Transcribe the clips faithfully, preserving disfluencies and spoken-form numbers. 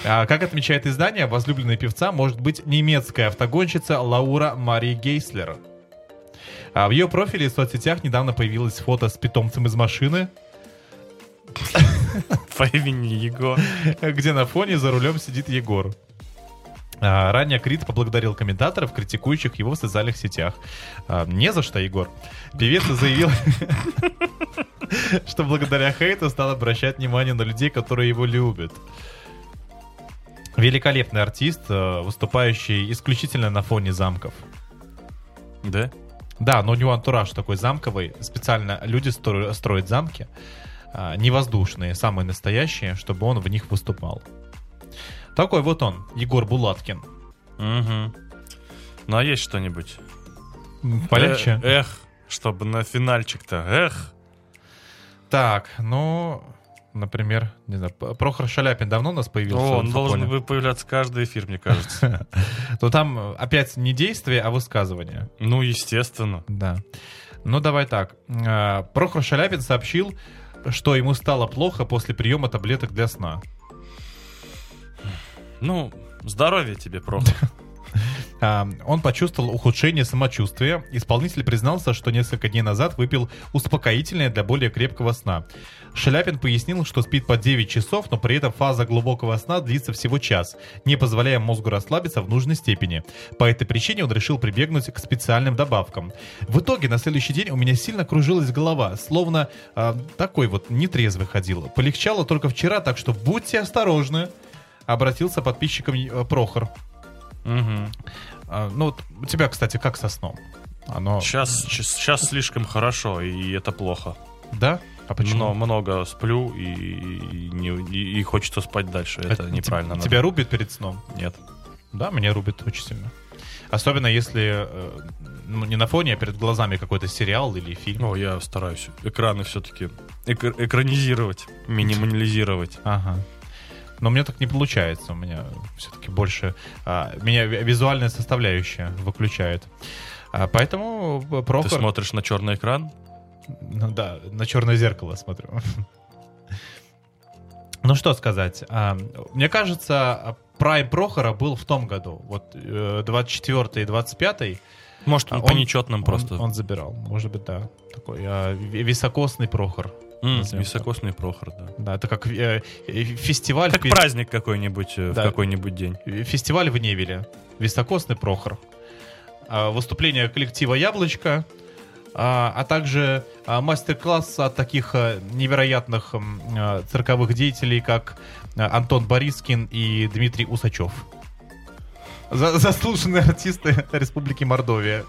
А, как отмечает издание, возлюбленной певца может быть немецкая автогонщица Лаура Мари Гейслер. А в ее профиле в соцсетях недавно появилось фото с питомцем из машины. По имени Егор. Где на фоне за рулем сидит Егор. А, ранее Крид поблагодарил комментаторов, критикующих его в социальных сетях. А, не за что, Егор. Певец заявил, что благодаря хейту стал обращать внимание на людей, которые его любят. Великолепный артист, выступающий исключительно на фоне замков. Да? Да, но у него антураж такой замковый. Специально люди стро- строят замки, а, не воздушные, самые настоящие, чтобы он в них выступал. Такой вот он, Егор Булаткин. Угу. Ну а есть что-нибудь? Полегче? Э- эх, чтобы на финальчик-то, эх. Так, ну, например, не знаю, Прохор Шаляпин давно у нас появился? О, он должен бы появляться каждый эфир, мне кажется. То там опять не действие, а высказывание. Ну, естественно. Да. Ну, давай так. Прохор Шаляпин сообщил, что ему стало плохо после приема таблеток для сна. Ну, здоровья тебе, Прохор. Он почувствовал ухудшение самочувствия. Исполнитель признался, что несколько дней назад выпил успокоительное для более крепкого сна. Шаляпин пояснил, что спит по девять часов, но при этом фаза глубокого сна длится всего час, не позволяя мозгу расслабиться в нужной степени. По этой причине он решил прибегнуть к специальным добавкам. В итоге на следующий день у меня сильно кружилась голова, словно э, такой вот нетрезвый ходил. Полегчало только вчера, так что будьте осторожны, обратился подписчикам э, Прохор. Угу. А, ну, вот у тебя, кстати, как со сном? Оно... Сейчас, сейчас слишком хорошо, и это плохо. Да? А почему? Но много сплю, и, и, не, и, и хочется спать дальше. Это, это неправильно. Тебя, надо. тебя рубит перед сном? Нет. Да, меня рубит очень сильно. Особенно если э, ну, не на фоне, а перед глазами какой-то сериал или фильм. О, я стараюсь экраны все-таки эк- экранизировать, минимализировать. Ага. Но у меня так не получается. У меня все-таки больше... А, меня визуальная составляющая выключает. А, поэтому Прохор... Ты смотришь на черный экран? Ну, да, на черное зеркало смотрю. Ну что сказать. А, мне кажется, прайм Прохора был в том году. Вот двадцать четвёртый и двадцать пятый. Может, он, он по нечетным просто. Он, он забирал. Может быть, да. Такой а, високосный Прохор. Mm, високосный Прохор, да. Да, это как э, фестиваль... Как в... праздник какой-нибудь, да, в какой-нибудь день. Фестиваль в Невеле. Високосный Прохор. А, выступление коллектива «Яблочко», а, а также а, мастер-класс от таких а, невероятных а, цирковых деятелей, как а, Антон Борискин и Дмитрий Усачев. За, заслуженные артисты Республики Мордовия.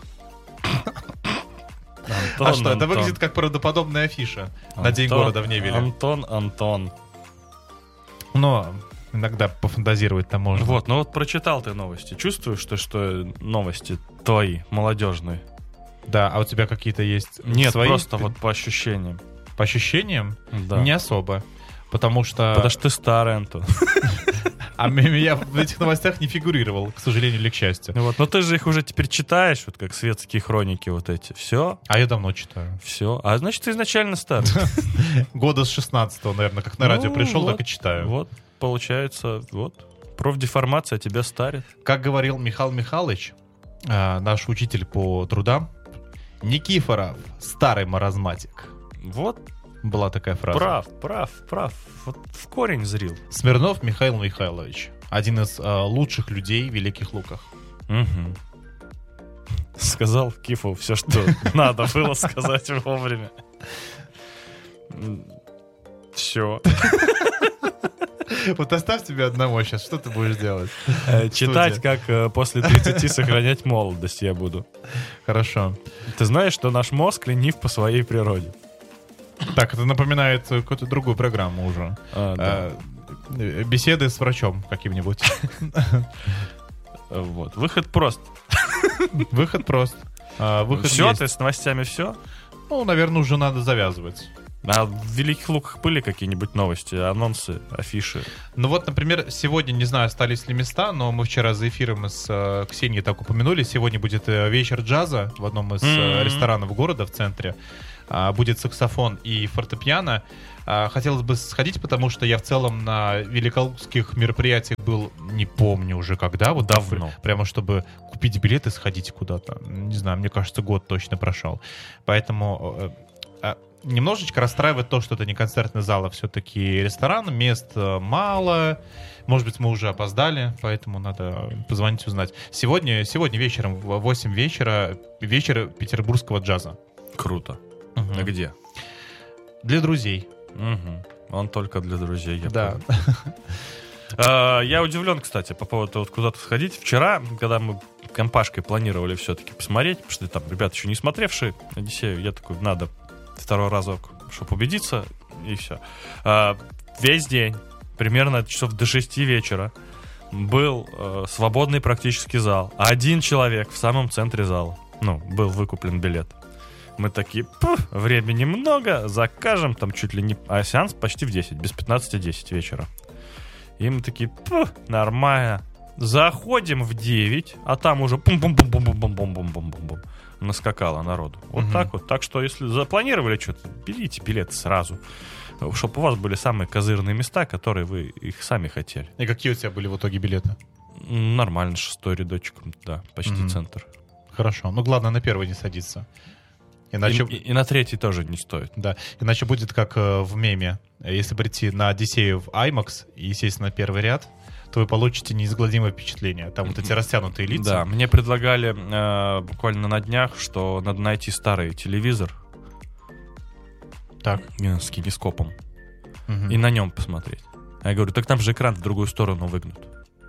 Антон, а что, Антон. это выглядит как правдоподобная афиша Антон, на День города в Невеле. Антон, Антон. Но иногда пофантазировать там можно. Вот, ну вот прочитал ты новости. Чувствуешь, что, что новости твои, молодежные? Да, а у тебя какие-то есть Нет, свои? просто вот по ощущениям. По ощущениям? Да. Не особо. Потому что... Потому что ты старый, Антон. А я в этих новостях не фигурировал, к сожалению или к счастью. Вот, но ты же их уже теперь читаешь, вот как светские хроники вот эти. Все. А я давно читаю. Все. А значит, ты изначально старый. Года с шестнадцатого, наверное, как на радио пришел, так и читаю. Вот, получается, вот. Профдеформация тебя старит. Как говорил Михаил Михайлович, наш учитель по трудам, Никифоров, старый маразматик. Вот. Была такая фраза. Прав, прав, прав. Вот в корень зрил. Смирнов Михаил Михайлович. Один из э, лучших людей в Великих Луках. Угу. Сказал Кифу все, что надо было сказать вовремя. Все. Вот оставь тебя одного сейчас. Что ты будешь делать? Читать, как после тридцати сохранять молодость я буду. Хорошо. Ты знаешь, что наш мозг ленив по своей природе. Так, это напоминает какую-то другую программу уже. А, да. а, беседы с врачом каким-нибудь. Вот. Выход прост. Выход прост. А, выход все, есть. ты с новостями все? Ну, наверное, уже надо завязывать. А в Великих Луках были какие-нибудь новости, анонсы, афиши? Ну вот, например, сегодня, не знаю, остались ли места, но мы вчера за эфиром с э, Ксенией так упомянули. Сегодня будет э, вечер джаза в одном из э, Mm-hmm. ресторанов города в центре. а, будет саксофон и фортепиано. А, хотелось бы сходить, потому что я в целом на великолукских мероприятиях был, не помню уже когда, вот давно. Прямо чтобы купить билеты, сходить куда-то. Не знаю, мне кажется, год точно прошел. Поэтому э, немножечко расстраивает то, что это не концертный зал, а все-таки ресторан, мест мало. Может быть, мы уже опоздали, поэтому надо позвонить, узнать. Сегодня, сегодня вечером в восемь вечера вечер петербургского джаза. Круто. Угу. А где? Для друзей. Угу. Он только для друзей, я да. понял. Я удивлен, кстати, по поводу вот куда-то сходить. Вчера, когда мы компашкой планировали все-таки посмотреть, потому что там ребята еще не смотревшие «Одиссею», я такой, надо второй разок, чтобы убедиться, и все. Весь день, примерно часов до шести вечера, был э, свободный практически зал. Один человек в самом центре зала. Ну, был выкуплен билет. Мы такие, времени много, закажем там чуть ли не... А сеанс почти в десять, без пятнадцати десять вечера. И мы такие, нормально. Заходим в девять, а там уже пум-пум-пум-пум-пум-пум-пум-пум-пум. Наскакало народу. Вот угу. так вот. Так что, если запланировали что-то, берите билет сразу. Чтобы у вас были самые козырные места, которые вы их сами хотели. И какие у тебя были в итоге билеты? Нормально, шестой рядочек, да, почти mm-hmm. центр. Хорошо, ну главное на первый не садиться. Иначе... И, и, и на третий тоже не стоит. Да, иначе будет как э, в меме. Если прийти на Одиссею в IMAX и сесть на первый ряд, то вы получите неизгладимое впечатление. Там вот эти растянутые лица. Да, мне предлагали э, буквально на днях, что надо найти старый телевизор. Так. С кинескопом. Угу. И на нем посмотреть. А я говорю, так там же экран в другую сторону выгнут.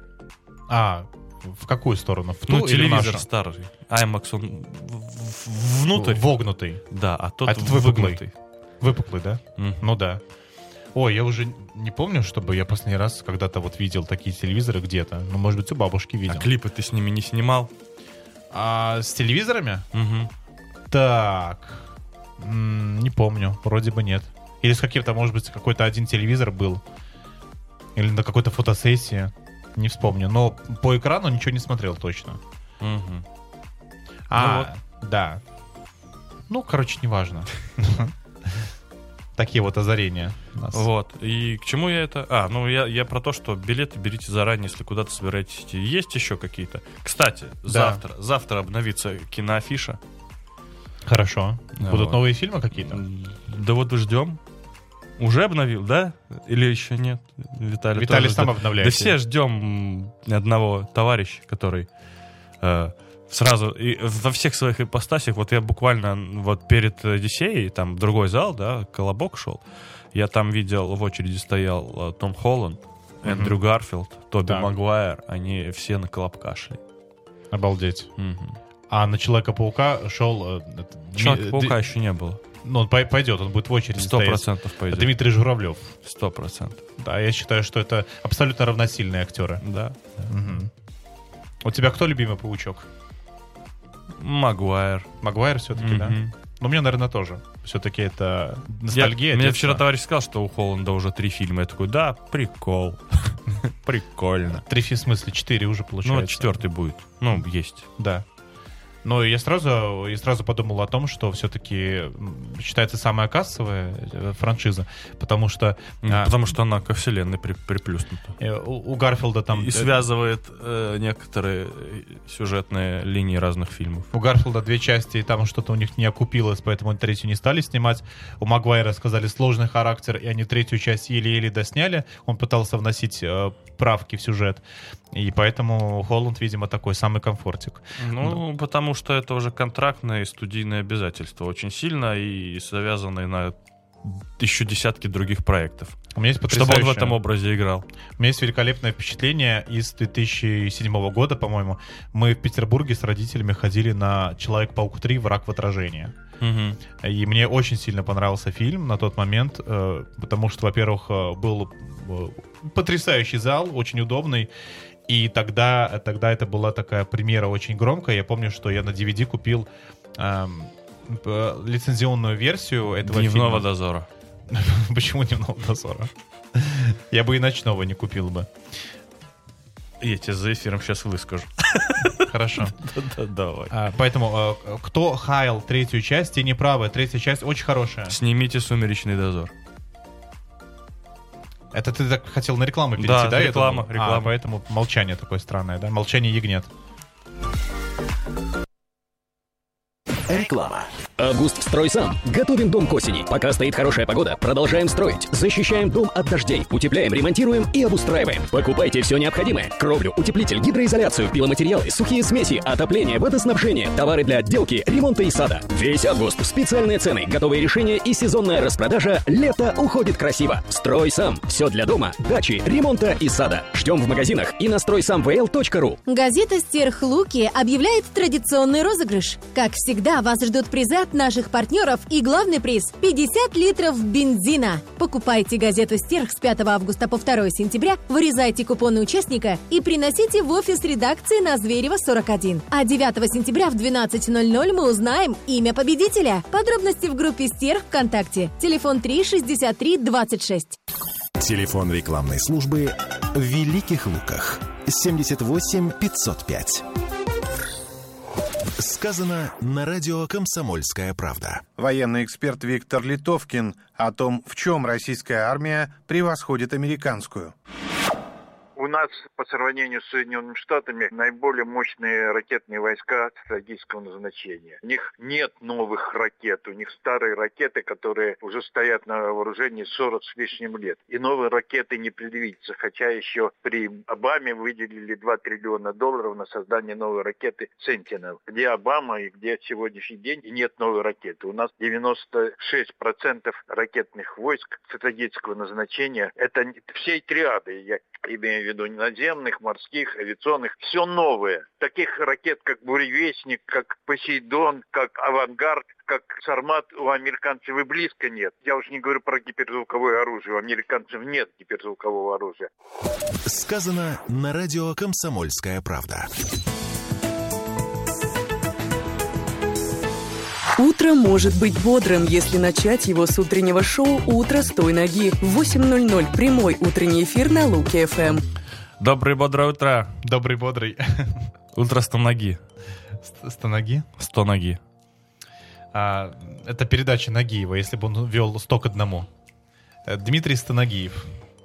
А, в какую сторону? В ту ну, или телевизор нашу? старый. IMAX, он внутрь. Вогнутый. Да, а тот а этот выпуклый. Выпуклый, да? Mm. Ну да. Ой, я уже не помню, чтобы я последний раз когда-то вот видел такие телевизоры где-то. Ну, может быть, у бабушки видел. А клипы ты с ними не снимал? А с телевизорами? Угу. Так... Не помню, вроде бы нет. Или с каким-то, может быть, какой-то один телевизор был. Или на какой-то фотосессии. Не вспомню. Но по экрану ничего не смотрел точно. Угу. А, ну вот. Да. Ну, короче, неважно. Такие вот озарения у нас. Вот. И к чему я это... А, ну я, я про то, что билеты берите заранее, если куда-то собираетесь идти. Есть еще какие-то? Кстати, завтра, завтра обновится киноафиша. Хорошо. Да, Будут вот. новые фильмы какие-то? Да вот ждем. Уже обновил, да? Или еще нет? Виталий, Виталий сам ждет. обновляет. Да все ждем одного товарища, который э, сразу и во всех своих ипостасях, вот я буквально вот перед Одиссеей, там другой зал, да, Колобок шел, я там видел, в очереди стоял Том Холланд, mm-hmm. Эндрю Гарфилд, Тоби да. Магуайр, они все на Колобка шли. Обалдеть. Mm-hmm. А на Человека-паука шел... Человека-паука Д... еще не было. Ну, он пойдет, он будет в очереди Сто процентов пойдет. Дмитрий Журавлев. Сто процентов. Да, я считаю, что это абсолютно равносильные актеры. Да. Угу. У тебя кто любимый паучок? Магуайр. Магуайр все-таки, угу. да? Ну, мне, наверное, тоже. Все-таки это ностальгия. Я, мне вчера товарищ сказал, что у Холланда уже три фильма. Я такой, да, прикол. Прикольно. Три фильма, в смысле, четыре уже получается. Ну, четвертый будет. Ну, есть. Да. Но я сразу, я сразу подумал о том, что все-таки считается самая кассовая франшиза, потому что... А, потому что она ко вселенной при, приплюснута. У, у Гарфилда там... И связывает э, некоторые сюжетные линии разных фильмов. У Гарфилда две части, и там что-то у них не окупилось, поэтому третью не стали снимать. У Магуайра сказали сложный характер, и они третью часть еле-еле досняли. Он пытался вносить э, правки в сюжет. И поэтому Холланд, видимо, такой самый комфортик. Ну, да. Потому что это уже контрактное и студийное обязательство очень сильно и завязанное на еще десятки других проектов. У меня есть потрясающее... Чтобы он в этом образе играл. У меня есть великолепное впечатление из две тысячи седьмого года, по-моему. Мы в Петербурге с родителями ходили на «Человек-паук три. Враг в отражении». Угу. И мне очень сильно понравился фильм на тот момент, потому что, во-первых, был потрясающий зал, очень удобный. И тогда, тогда это была такая премьера очень громкая. Я помню, что я на ди ви ди купил эм, лицензионную версию этого Дневного фильма. дозора. Почему Дневного дозора? Я бы и ночного не купил бы. Я тебе за эфиром сейчас выскажу. Хорошо. Да, давай. А, поэтому, э, кто хаял третью часть, те неправы. Третья часть очень хорошая. Снимите «Сумеречный дозор». Это ты так хотел на рекламу перейти, да? Да, реклама, думал? реклама. А, поэтому молчание такое странное, да? Молчание ягнет. Реклама. Август «Стройсам». Готовим дом к осени. Пока стоит хорошая погода, продолжаем строить. Защищаем дом от дождей. Утепляем, ремонтируем и обустраиваем. Покупайте все необходимое. Кровлю, утеплитель, гидроизоляцию, пиломатериалы, сухие смеси, отопление, водоснабжение, товары для отделки, ремонта и сада. Весь август. Специальные цены, готовые решения и сезонная распродажа. Лето уходит красиво. «Стройсам». Все для дома, дачи, ремонта и сада. Ждем в магазинах и на стройсам вэ эл точка ру. Газета «Стерхлуки» объявляет традиционный розыгрыш. Как всегда, вас ждут призы от наших партнеров и главный приз – пятьдесят литров бензина. Покупайте газету «Стерх» с пятого августа по второе сентября, вырезайте купоны участника и приносите в офис редакции на Зверева сорок один. А девятого сентября в двенадцать ноль ноль мы узнаем имя победителя. Подробности в группе «Стерх» ВКонтакте. Телефон три шестьдесят три двадцать шесть. Телефон рекламной службы в Великих Луках. семьдесят восемь пятьсот пять. Сказано на радио «Комсомольская правда». Военный эксперт Виктор Литовкин о том, в чем российская армия превосходит американскую. У нас по сравнению с Соединенными Штатами наиболее мощные ракетные войска стратегического назначения. У них нет новых ракет, у них старые ракеты, которые уже стоят на вооружении сорок с лишним лет. И новые ракеты не предвидится, хотя еще при Обаме выделили два триллиона долларов на создание новой ракеты «Сентинел». Где Обама и где сегодняшний день и нет новой ракеты. У нас девяносто шесть процентов ракетных войск стратегического назначения. Это всей триады, я имею в виду наземных, морских, авиационных, все новое. Таких ракет, как «Буревестник», как «Посейдон», как «Авангард», как «Сармат» у американцев и близко нет. Я уж не говорю про гиперзвуковое оружие. У американцев нет гиперзвукового оружия. Сказано на радио «Комсомольская правда». Утро может быть бодрым, если начать его с утреннего шоу «Утро с той ноги». В восемь ноль ноль прямой утренний эфир на Луки эф эм. Доброе бодрое утро. Добрый, бодрый. Утро сто ноги. Сто ноги? Сто ноги. А, это передача Нагиева, если бы он вел сто к одному. Дмитрий Стоногиев.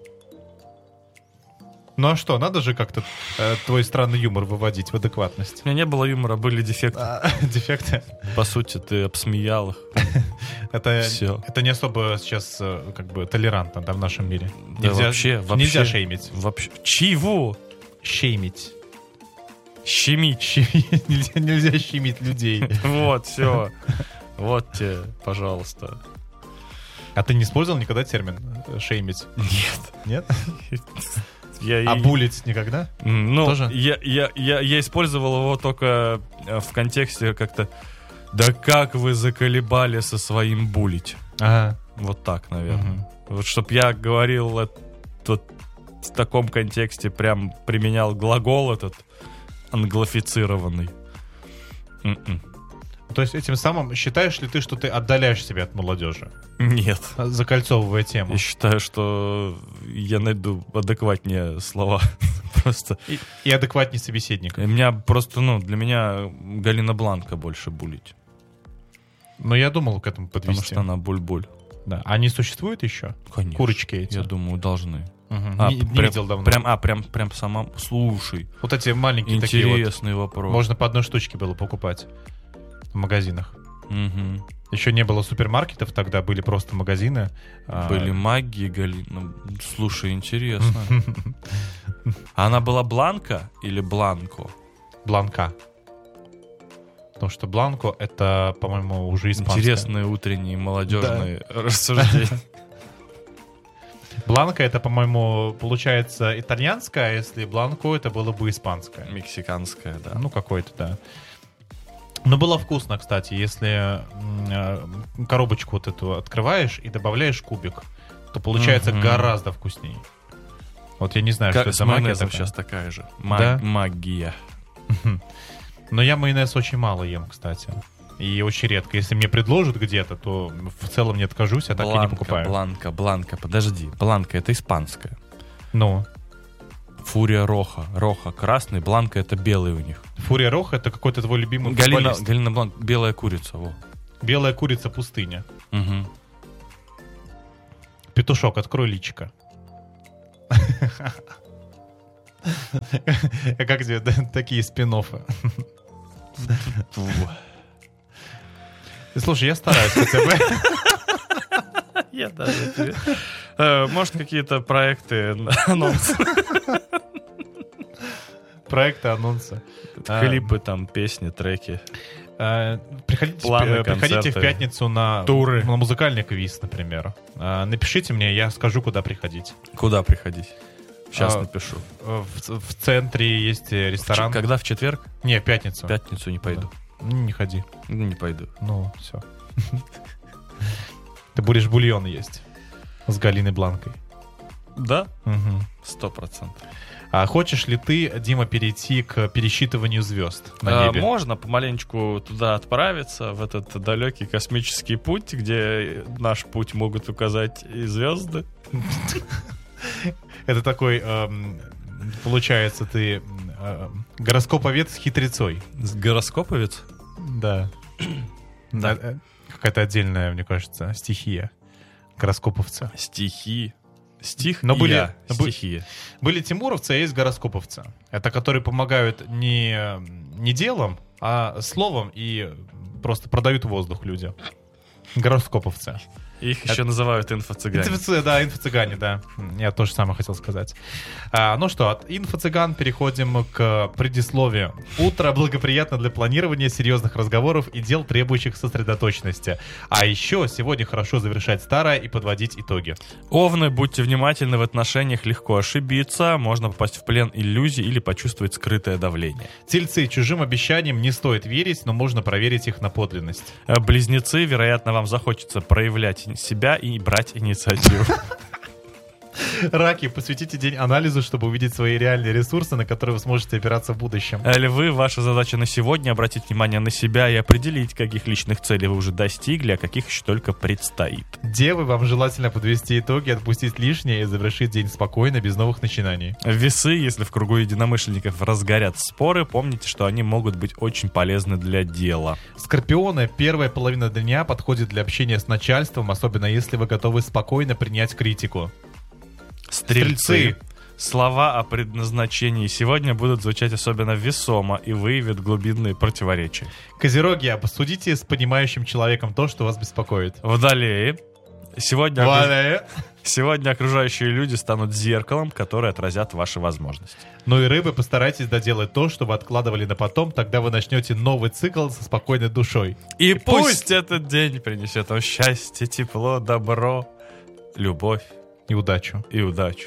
Ну а что, надо же как-то э, твой странный юмор выводить в адекватность. У меня не было юмора, были дефекты. А, дефекты? По сути, ты обсмеял их. Это, Все. это не особо сейчас э, как бы толерантно, да, в нашем мире. Да Нельзя, вообще, вообще. Нельзя шеймить. Вообще. Чего? Шеймить. Щемить. Щемить. Нельзя, нельзя щемить людей. Вот, все. Вот тебе, пожалуйста. А ты не использовал никогда термин шеймить? Нет. Нет? Я а и... булить никогда? Ну, Тоже? Я, я, я, я использовал его только в контексте как-то «Да как вы заколебали со своим булить?» Ага. Вот так, наверное. Угу. Вот чтоб я говорил это, вот, в таком контексте, прям применял глагол этот англофицированный. М-м. То есть этим самым считаешь ли ты, что ты отдаляешь себя от молодежи? Нет. Закольцовывая тему. Я считаю, что я найду адекватнее слова. Просто. И, и адекватнее собеседника. У меня просто, ну, для меня Галина Бланка больше булить. Но я думал к этому подвести. Потому что она буль-буль. Да. Они существуют еще? Конечно. Курочки эти? Я думаю, должны. Угу. А, не, не прям, видел давно. Прям, а, прям, прям сама... Слушай. Вот эти маленькие такие вот. Интересный вопрос. Можно по одной штучке было покупать в магазинах. Угу. Еще не было супермаркетов, тогда были просто магазины. Были а... магии, Галина. Слушай, интересно. А она была Бланка или Бланко? Бланка. Потому что Бланко это, по-моему, уже испанское. Интересные утренние молодежные да. рассуждения. Бланка это, по-моему, получается итальянское, а если Бланко это было бы испанское. Мексиканское, да. Ну, какое-то, да. Но было вкусно, кстати, если э, коробочку вот эту открываешь и добавляешь кубик, то получается mm-hmm. гораздо вкуснее. Вот я не знаю, как что это с майонезом магия сейчас такая же. Маг- да? Магия. Но я майонез очень мало ем, кстати. И очень редко. Если мне предложат где-то, то в целом не откажусь, а так Бланка, и не покупаю. Бланка, Бланка, подожди. Бланка это испанская. Ну. Фурия Роха. Роха красный, Бланка это белый у них. Фурия Роха — это какой-то твой любимый Галина, футболист. Галина Бланк, белая курица. Во. Белая курица пустыня. Угу. Петушок, открой личико. Как тебе такие спин-оффы? Слушай, я стараюсь хотя бы. Я даже тебе... Э, Может, какие-то проекты, анонсы. Проекты, анонсы. Клипы, там, песни, треки. А, Приходите, Планы, в- приходите в концерты, пятницу на, туры. на музыкальный квиз, например. А, Напишите мне, я скажу, куда приходить. Куда приходить? Сейчас А, напишу. В, в центре есть ресторан. Ч- Когда в четверг? Не, в пятницу. В пятницу не пойду. Не ходи. Ну, Не пойду. Ну, все. Ты будешь бульон есть с Галиной Бланкой. Да? Мгм. Сто процентов. А хочешь ли ты, Дима, перейти к пересчитыванию звезд на А, небе? Можно помаленечку туда отправиться, в этот далекий космический путь, где наш путь могут указать и звезды. Это такой, эм, получается, ты э, гороскоповед с хитрецой. Гороскоповец? Да. Да. э, Какая-то отдельная, мне кажется, стихия гороскоповца. Стихи. Стих Но и были- я. были- Стихия. Были тимуровцы, а есть гороскоповцы. Это которые помогают не, не делом, а словом и просто продают воздух людям. Гороскоповцы. Их еще называют инфо-цыгане. Инфо- да, инфо-цыгане, да. Я то же самое хотел сказать. А, ну что, от инфо-цыган переходим к предисловию. Утро благоприятно для планирования серьезных разговоров и дел, требующих сосредоточенности. А еще сегодня хорошо завершать старое и подводить итоги. Овны, будьте внимательны в отношениях, легко ошибиться, можно попасть в плен иллюзий или почувствовать скрытое давление. Тельцы, чужим обещаниям не стоит верить, но можно проверить их на подлинность. Э, Близнецы, вероятно, вам захочется проявлять себя и брать инициативу. Раки, посвятите день анализу, чтобы увидеть свои реальные ресурсы, на которые вы сможете опираться в будущем. Э, Львы, ваша задача на сегодня — обратить внимание на себя и определить, каких личных целей вы уже достигли, а каких еще только предстоит. Девы, вам желательно подвести итоги, отпустить лишнее и завершить день спокойно, без новых начинаний. Весы, если в кругу единомышленников разгорят споры, помните, что они могут быть очень полезны для дела. Скорпионы, первая половина дня подходит для общения с начальством, особенно если вы готовы спокойно принять критику. Стрельцы. Стрельцы. Слова о предназначении сегодня будут звучать особенно весомо и выявят глубинные противоречия. Козероги, обсудите с понимающим человеком то, что вас беспокоит. Водолеи. Сегодня, окруж- Валя. сегодня окружающие люди станут зеркалом, которое отразят ваши возможности. Ну и рыбы, постарайтесь доделать то, что вы откладывали на потом, тогда вы начнете новый цикл со спокойной душой. И, пусть- пусть этот день принесет вам счастье, тепло, добро, любовь И удачу. и удачу.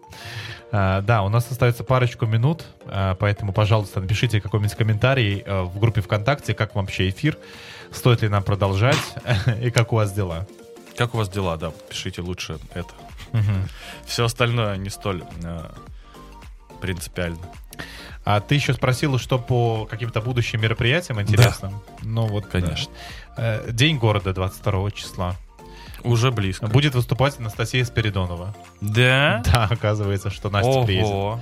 А, да, у нас остается парочку минут, а, поэтому, пожалуйста, напишите какой-нибудь комментарий а, в группе ВКонтакте, как вам вообще эфир, стоит ли нам продолжать и как у вас дела. Как у вас дела? Да, пишите лучше это. Мгм. Все остальное не столь э, принципиально. А ты еще спросила, что по каким-то будущим мероприятиям интересным? Ну вот, Конечно. да. Э, День города двадцать второго числа. Уже близко. Будет выступать Анастасия Спиридонова. Да? Да, оказывается, что Настя приедет. Ого.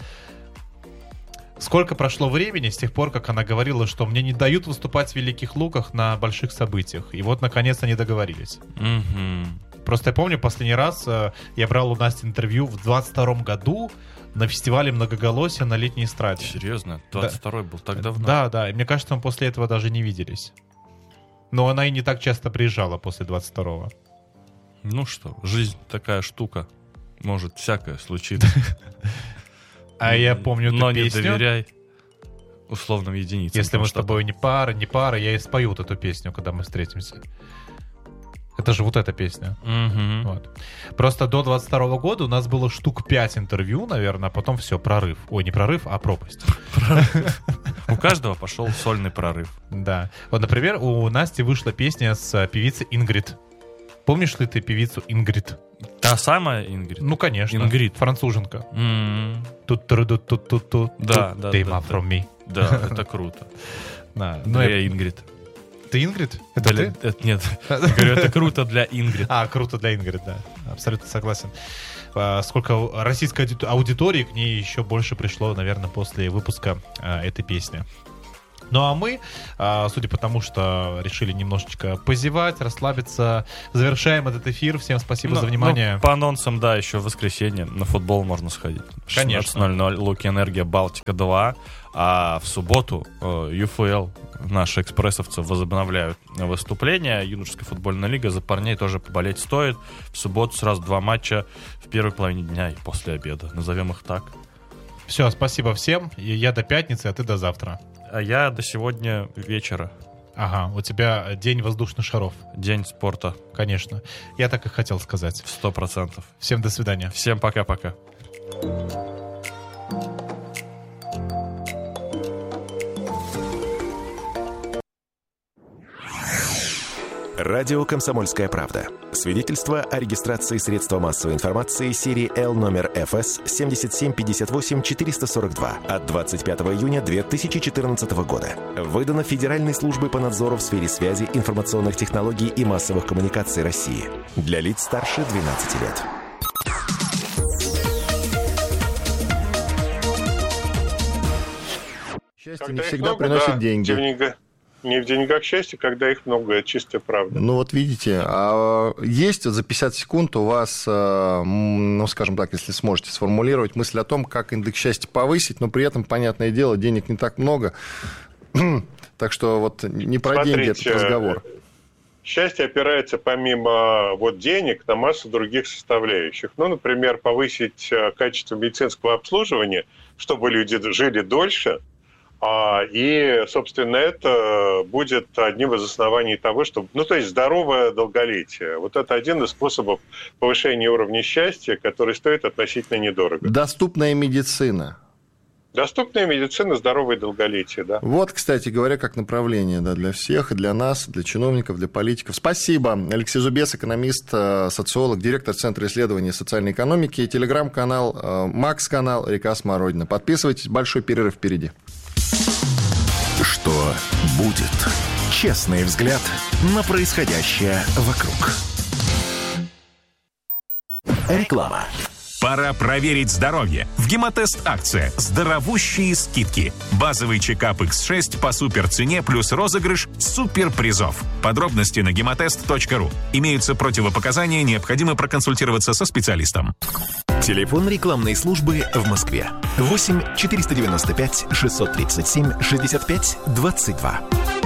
Сколько прошло времени с тех пор, как она говорила, что мне не дают выступать в Великих Луках на больших событиях. И вот, наконец, они договорились. Мгм. Просто я помню, последний раз э, я брал у Насти интервью в двадцать втором году на фестивале «Многоголосие» на летней эстраде. Серьезно? двадцать второй был так давно? Да, да. И мне кажется, мы после этого даже не виделись. Но она и не так часто приезжала после двадцать второго. Ну что, жизнь такая штука. Может всякое случиться. А я помню эту Но не песню. доверяй условным единицам. Если мы потому с что тобой не пара, не пара, я и спою вот эту песню, когда мы встретимся. Это же вот эта песня. Мгм. Вот. Просто до двадцать второго года у нас было штук пять интервью, наверное, а потом все, прорыв. Ой, не прорыв, а пропасть. У каждого пошел сольный прорыв. Да. Вот, например, у Насти вышла песня с э, певицей Ингрид. Помнишь ли ты певицу Ингрид? Та самая Ингрид? Ну, конечно. Ингрид. Француженка. М, тут тут тут тут тут тут Да, да, They да, are да. from me. Да, это круто. Да. Ну, Для я- Ингрид. Ты Ингрид? Это Для- ты? это- Нет, я говорю, это круто для Ингрид. А, круто для Ингрид, да. Абсолютно согласен. сколько российской аудитории к ней еще больше пришло, наверное, после выпуска этой песни. Ну а мы, судя по тому, что решили немножечко позевать, расслабиться, завершаем этот эфир. Всем спасибо ну, за внимание. Ну, по анонсам, да, еще в воскресенье на футбол можно сходить. Конечно. шестнадцать ноль ноль Луки Энергия Балтика два. А в субботу ю эф эл, наши экспрессовцы, возобновляют выступление. Юношеская футбольная лига, за парней тоже поболеть стоит. В субботу сразу два матча в первой половине дня и после обеда. Назовем их так. Все, спасибо всем. Я до пятницы, а ты до завтра. А я до сегодня вечера. Ага, у тебя день воздушных шаров. День спорта. Конечно. Я так и хотел сказать. Сто процентов. Всем до свидания. Всем пока-пока. Радио «Комсомольская правда». Свидетельство о регистрации средства массовой информации серии Л номер эф эс семь семь пять восемь четыре сорок два от двадцать пятого июня две тысячи четырнадцатого года. Выдано Федеральной службой по надзору в сфере связи, информационных технологий и массовых коммуникаций России. Для лиц старше двенадцати лет. Счастье не всегда приносит деньги. Не в деньгах счастье, когда их много, это чистая правда. Ну вот видите, а есть за пятьдесят секунд у вас, ну скажем так, если сможете сформулировать мысль о том, как индекс счастья повысить, но при этом, понятное дело, денег не так много. Так что вот не про Смотрите, деньги этот разговор. Счастье опирается помимо вот денег на массу других составляющих. Ну, например, повысить качество медицинского обслуживания, чтобы люди жили дольше. И, собственно, это будет одним из оснований того, чтобы... Ну, то есть здоровое долголетие. Вот это один из способов повышения уровня счастья, который стоит относительно недорого. Доступная медицина. Доступная медицина, здоровое долголетие, да. Вот, кстати говоря, как направление, да, для всех, и для нас, для чиновников, для политиков. Спасибо. Алексей Зубец, экономист, социолог, директор Центра исследований социальной экономики, телеграм-канал, Макс-канал «Река Смородина». Подписывайтесь, большой перерыв впереди. Что будет? Честный взгляд на происходящее вокруг. Реклама. Пора проверить здоровье. В Гемотест акция. Здоровущие скидки. Базовый чекап икс шесть по суперцене плюс розыгрыш суперпризов. Подробности на гемотест точка ру. Имеются противопоказания, необходимо проконсультироваться со специалистом. Телефон рекламной службы в Москве. восемь четыреста девяносто пять шестьсот тридцать семь шестьдесят пять двадцать два.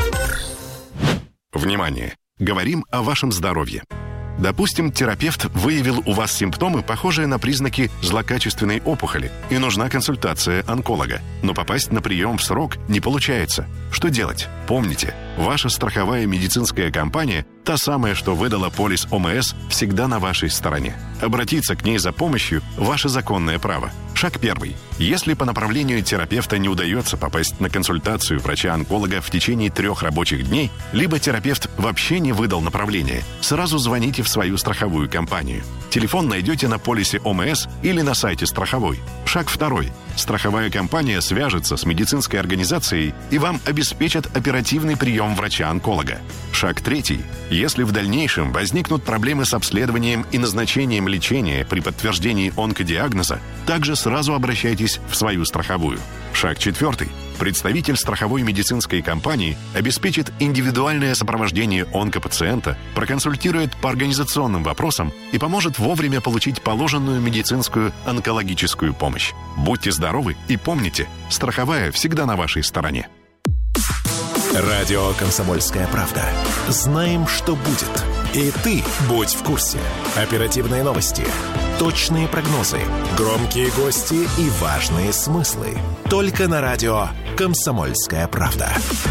Внимание! Говорим о вашем здоровье. Допустим, терапевт выявил у вас симптомы, похожие на признаки злокачественной опухоли, и нужна консультация онколога. Но попасть на прием в срок не получается. Что делать? Помните, ваша страховая медицинская компания, та самая, что выдала полис О М С, всегда на вашей стороне. Обратиться к ней за помощью – ваше законное право. Шаг первый. Если по направлению терапевта не удается попасть на консультацию врача-онколога в течение трех рабочих дней, либо терапевт вообще не выдал направление, сразу звоните в свою страховую компанию. Телефон найдете на полисе О М С или на сайте страховой. Шаг второй. Страховая компания свяжется с медицинской организацией и вам обеспечат оперативный прием врача-онколога. Шаг третий. Если в дальнейшем возникнут проблемы с обследованием и назначением лечения при подтверждении онкодиагноза, также сразу обращайтесь в свою страховую. Шаг четвертый. Представитель страховой медицинской компании обеспечит индивидуальное сопровождение онкопациента, проконсультирует по организационным вопросам и поможет вовремя получить положенную медицинскую онкологическую помощь. Будьте здоровы и помните, страховая всегда на вашей стороне. Радио «Комсомольская правда». Знаем, что будет. И ты будь в курсе. Оперативные новости, точные прогнозы, громкие гости и важные смыслы. Только на радио «Комсомольская правда».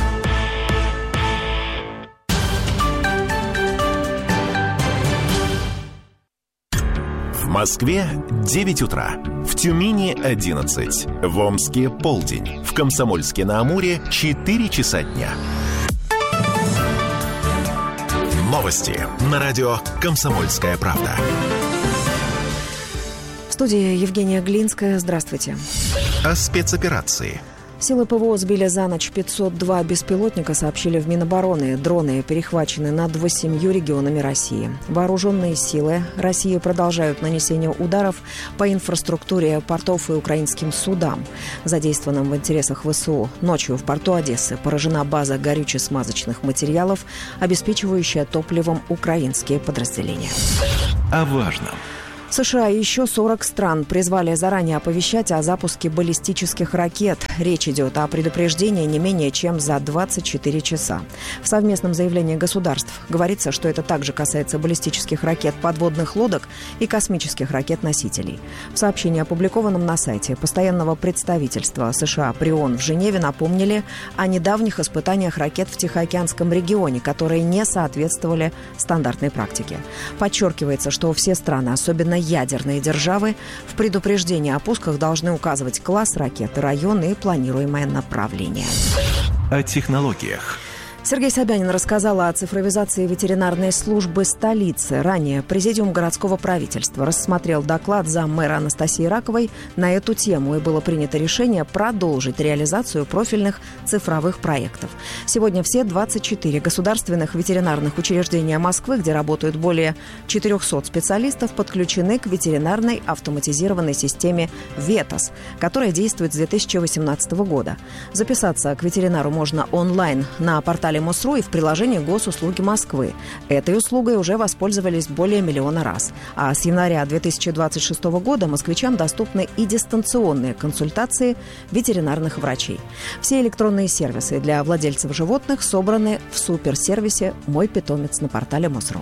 В Москве девять утра. В Тюмени одиннадцать. В Омске полдень. В Комсомольске-на-Амуре четыре часа дня. Новости на радио «Комсомольская правда». В студии Евгения Глинская. Здравствуйте. О спецоперации. Силы ПВО сбили за ночь пятьсот два беспилотника, сообщили в Минобороны. Дроны перехвачены над восемью регионами России. Вооруженные силы России продолжают нанесение ударов по инфраструктуре портов и украинским судам, задействованным в интересах ВСУ. Ночью в порту Одессы поражена база горюче-смазочных материалов, обеспечивающая топливом украинские подразделения. О важном. США и еще сорок стран призвали заранее оповещать о запуске баллистических ракет. Речь идет о предупреждении не менее чем за двадцать четыре часа. В совместном заявлении государств говорится, что это также касается баллистических ракет подводных лодок и космических ракет-носителей. В сообщении, опубликованном на сайте постоянного представительства США при ООН в Женеве, напомнили о недавних испытаниях ракет в Тихоокеанском регионе, которые не соответствовали стандартной практике. Подчеркивается, что все страны, особенно ядерные державы, в предупреждении о пусках должны указывать класс ракеты, район и планируемое направление. О технологиях. Сергей Собянин рассказал о цифровизации ветеринарной службы столицы. Ранее Президиум городского правительства рассмотрел доклад заммэра Анастасии Раковой на эту тему, и было принято решение продолжить реализацию профильных цифровых проектов. Сегодня все двадцать четыре государственных ветеринарных учреждения Москвы, где работают более четырехсот специалистов, подключены к ветеринарной автоматизированной системе «Ветос», которая действует с две тысячи восемнадцатого года. Записаться к ветеринару можно онлайн на портале МОСРУ и в приложении Госуслуги Москвы. Этой услугой уже воспользовались более миллиона раз. А с января две тысячи двадцать шестого года москвичам доступны и дистанционные консультации ветеринарных врачей. Все электронные сервисы для владельцев животных собраны в суперсервисе «Мой питомец» на портале МОСРУ.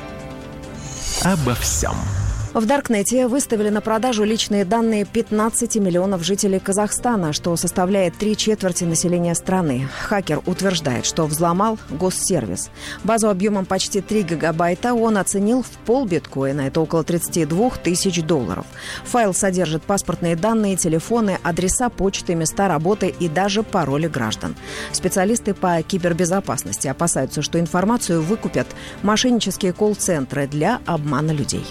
Обо всем. В Даркнете выставили на продажу личные данные пятнадцати миллионов жителей Казахстана, что составляет три четверти населения страны. Хакер утверждает, что взломал госсервис. Базу объемом почти три гигабайта он оценил в полбиткоина, это около тридцать два тысяч долларов. Файл содержит паспортные данные, телефоны, адреса почты, места работы и даже пароли граждан. Специалисты по кибербезопасности опасаются, что информацию выкупят мошеннические колл-центры для обмана людей.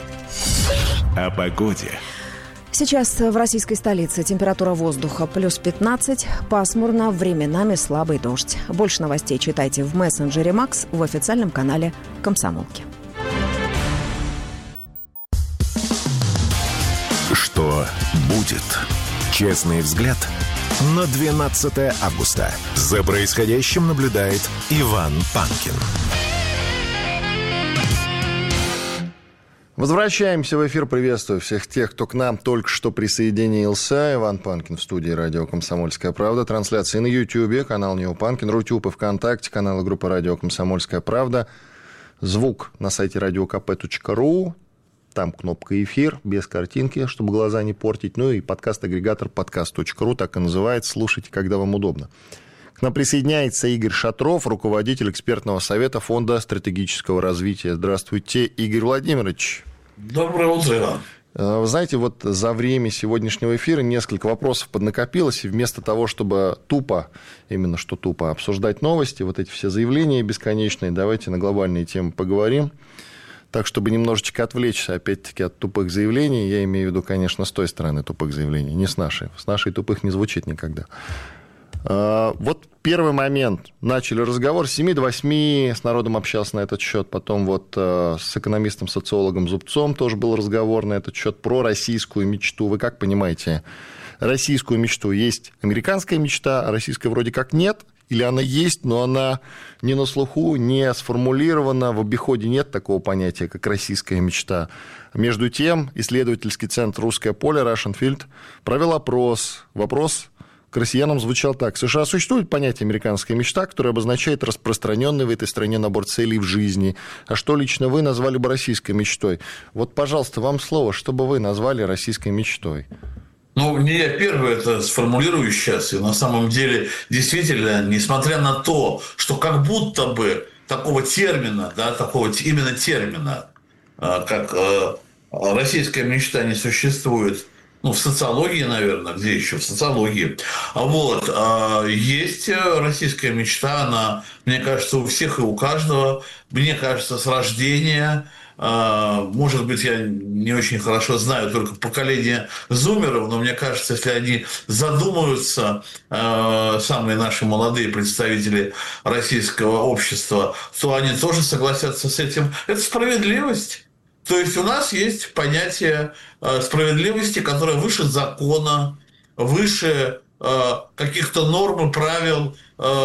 О погоде. Сейчас в российской столице температура воздуха плюс пятнадцать, пасмурно, временами слабый дождь. Больше новостей читайте в мессенджере Макс в официальном канале «Комсомолки». Что будет? Честный взгляд на двенадцатое августа. За происходящим наблюдает Иван Панкин. Возвращаемся в эфир. Приветствую всех тех, кто к нам только что присоединился. Иван Панкин в студии радио «Комсомольская правда». Трансляции на Ютьюбе, канал Нео Панкин, Рутюб и ВКонтакте, каналы группы радио «Комсомольская правда». Звук на сайте радио ка пэ точка ру. Там кнопка «Эфир», без картинки, чтобы глаза не портить. Ну и подкаст-агрегатор подкаст точка ру, так и называется. Слушайте, когда вам удобно. К нам присоединяется Игорь Шатров, руководитель экспертного совета Фонда стратегического развития. Здравствуйте, Игорь Владимирович. Доброе утро, Иван. Вы знаете, вот за время сегодняшнего эфира несколько вопросов поднакопилось, и вместо того, чтобы тупо, именно что тупо, обсуждать новости, вот эти все заявления бесконечные, давайте на глобальные темы поговорим. Так, чтобы немножечко отвлечься, опять-таки, от тупых заявлений, я имею в виду, конечно, с той стороны тупых заявлений, не с нашей. С нашей тупых не звучит никогда. Вот первый момент. Начали разговор с семи до восьми, с народом общался на этот счет. Потом вот с экономистом-социологом Зубцом тоже был разговор на этот счет про российскую мечту. Вы как понимаете российскую мечту? Есть американская мечта, а российская вроде как нет? Или она есть, но она не на слуху, не сформулирована, в обиходе нет такого понятия, как российская мечта. Между тем, исследовательский центр «Русское поле» Russian Field провел опрос. Вопрос к россиянам звучал так. В США существует понятие «американская мечта», которое обозначает распространенный в этой стране набор целей в жизни. А что лично вы назвали бы российской мечтой? Вот, пожалуйста, вам слово, что бы вы назвали российской мечтой? Ну, не я первый это сформулирую сейчас. И на самом деле, действительно, несмотря на то, что как будто бы такого термина, да, такого именно термина, как российская мечта не существует, ну, в социологии, наверное, где еще? В социологии. Вот. Есть российская мечта, она, мне кажется, у всех и у каждого. Мне кажется, с рождения может быть, я не очень хорошо знаю только поколение зумеров, но мне кажется, если они задумаются, самые наши молодые представители российского общества, то они тоже согласятся с этим. Это справедливость. То есть у нас есть понятие справедливости, которое выше закона, выше каких-то норм и правил,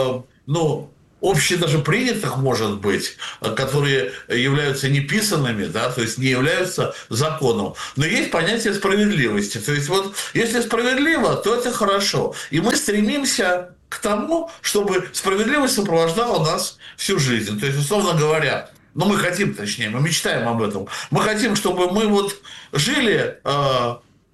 ну, общие даже принятых, может быть, которые являются неписанными, да, то есть не являются законом. Но есть понятие справедливости. То есть вот если справедливо, то это хорошо. И мы стремимся к тому, чтобы справедливость сопровождала нас всю жизнь. То есть, условно говоря, ну мы хотим, точнее, мы мечтаем об этом. Мы хотим, чтобы мы вот жили э,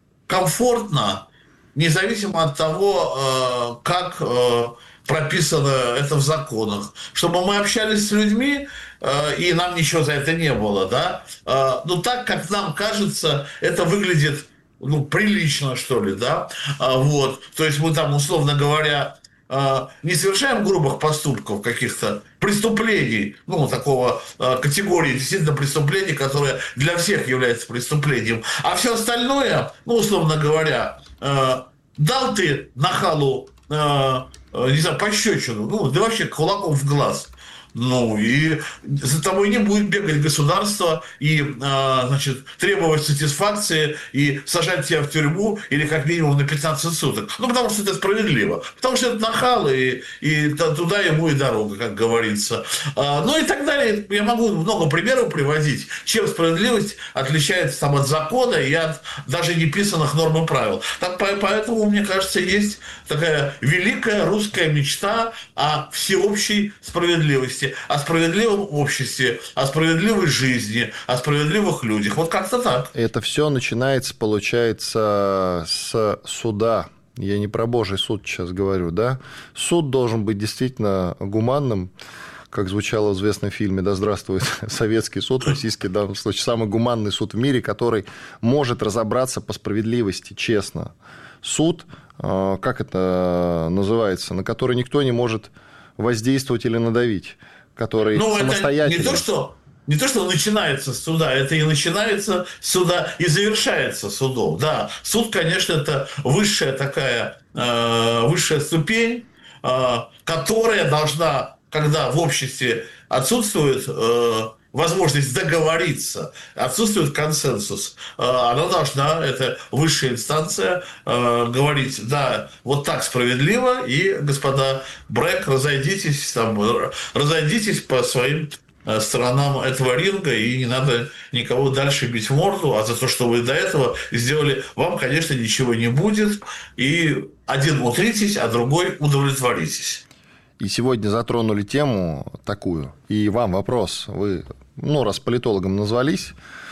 комфортно, независимо от того, э, как... Э, прописано это в законах, чтобы мы общались с людьми, э, и нам ничего за это не было, да, э, ну, так, как нам кажется, это выглядит, ну, прилично, что ли, да, э, вот, то есть мы там, условно говоря, э, не совершаем грубых поступков, каких-то преступлений, ну, такого э, категории действительно преступлений, которые для всех являются преступлением, а все остальное, ну, условно говоря, э, дал ты нахалу, э, не знаю, пощечину, ну, да вообще кулаком в глаз. Ну, и за тобой не будет бегать государство и, а, значит, требовать сатисфакции и сажать тебя в тюрьму или как минимум на пятнадцать суток. Ну, потому что это справедливо. Потому что это нахал, и, и туда ему и дорога, как говорится. А, ну, и так далее. Я могу много примеров приводить, чем справедливость отличается там от закона и от даже неписанных норм и правил. Так, поэтому, мне кажется, есть такая великая русская мечта о всеобщей справедливости, о справедливом обществе, о справедливой жизни, о справедливых людях. Вот как-то так. Это все начинается, получается, с суда. Я не про Божий суд сейчас говорю, да? Суд должен быть действительно гуманным, как звучало в известном фильме «Да здравствует советский суд», российский, в данном случае, самый гуманный суд в мире, который может разобраться по справедливости, честно. Суд, как это называется, на который никто не может воздействовать или надавить, который ну, самостоятельно... Это не то, что, не то, что начинается с суда, это и начинается с суда, и завершается судом. Да, суд, конечно, это высшая такая, э, высшая ступень, э, которая должна, когда в обществе отсутствует э, возможность договориться, отсутствует консенсус, э, она должна, это высшая инстанция, э, говорить, да, вот так справедливо, и, господа Брэк, разойдитесь, там, разойдитесь по своим сторонам этого ринга, и не надо никого дальше бить в морду, а за то, что вы до этого сделали, вам, конечно, ничего не будет, и один утритесь, а другой удовлетворитесь. И сегодня затронули тему такую, и вам вопрос, вы... Ну, раз политологом назвались,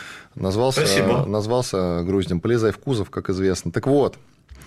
назвался, назвался груздем, полезай в кузов, как известно. Так вот,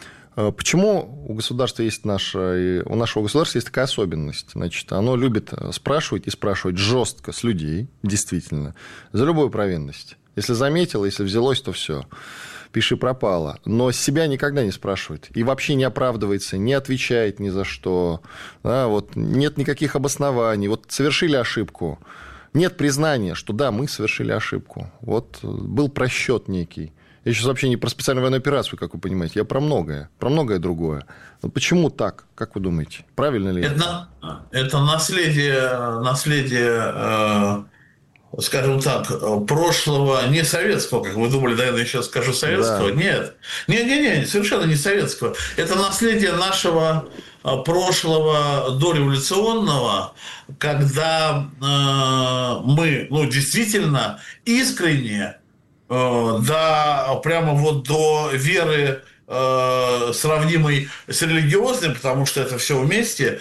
почему у государства есть наша, у нашего государства есть такая особенность? Значит, оно любит спрашивать и спрашивать жестко с людей, действительно, за любую провинность. Если заметило, если взялось, то все. Пиши пропало. Но себя никогда не спрашивает. И вообще не оправдывается, не отвечает ни за что. Да, вот, нет никаких обоснований. Вот совершили ошибку. Нет признания, что да, мы совершили ошибку. Вот был просчет некий. Я сейчас вообще не про специальную военную операцию, как вы понимаете, я про многое, про многое другое. Но почему так, как вы думаете? Правильно ли это? Это, это наследие, наследие э, скажем так, прошлого не советского, как вы думали, наверное, я сейчас скажу советского. Да. Нет. Не-не-не, совершенно не советского. Это наследие нашего прошлого дореволюционного, когда э, мы, ну, действительно искренне, э, да, прямо вот до веры э, сравнимой с религиозной, потому что это все вместе,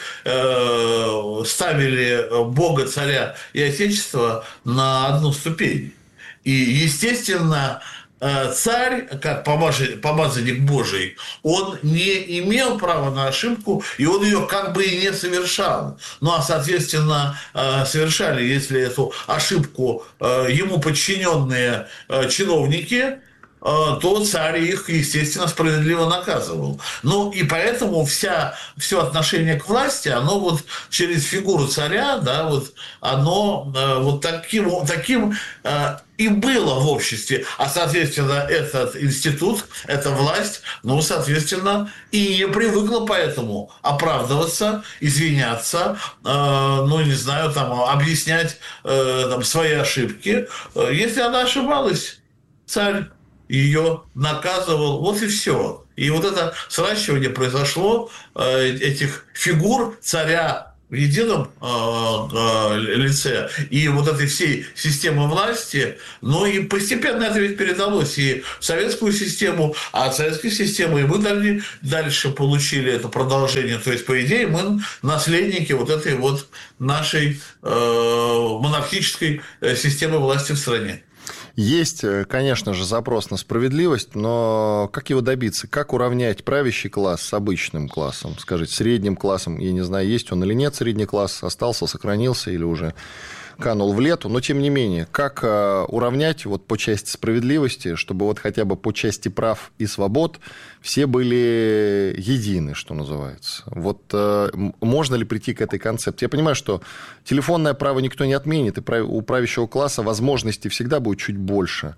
э, ставили Бога, царя и Отечества на одну ступень. И, естественно, царь, как помазанник Божий, он не имел права на ошибку, и он ее как бы и не совершал. Ну, а, соответственно, совершали, если эту ошибку ему подчиненные чиновники, то царь их, естественно, справедливо наказывал. Ну, и поэтому вся, все отношение к власти, оно вот через фигуру царя, да, вот оно вот таким, таким и было в обществе. А, соответственно, этот институт, эта власть, ну, соответственно, и не привыкла поэтому оправдываться, извиняться, ну, не знаю, там, объяснять там, свои ошибки. Если она ошибалась, царь ее наказывал, вот и все. И вот это сращивание произошло этих фигур царя в едином э, э, лице и вот этой всей системы власти, ну и постепенно это ведь передалось и в советскую систему, а от советской системы и мы дали, дальше получили это продолжение. То есть, по идее, мы наследники вот этой вот нашей э, монархической системы власти в стране. Есть, конечно же, запрос на справедливость, но как его добиться? Как уравнять правящий класс с обычным классом? Скажите, средним классом, я не знаю, есть он или нет средний класс, остался, сохранился или уже канул в лету, но тем не менее, как уравнять вот по части справедливости, чтобы вот хотя бы по части прав и свобод все были едины, что называется. Вот можно ли прийти к этой концепции? Я понимаю, что телефонное право никто не отменит, и у правящего класса возможностей всегда будет чуть больше,